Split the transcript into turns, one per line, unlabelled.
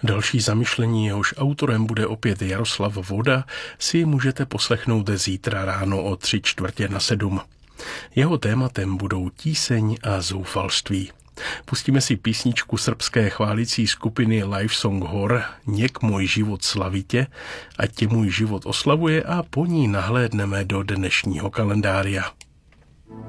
Další zamyšlení, jehož autorem bude opět Jaroslav Voda, si můžete poslechnout zítra ráno o 6:45. Jeho tématem budou tíseň a zoufalství. Pustíme si písničku srbské chválící skupiny Live Song Hor Něk můj život slavitě, ať tě můj život oslavuje, a po ní nahlédneme do dnešního kalendária.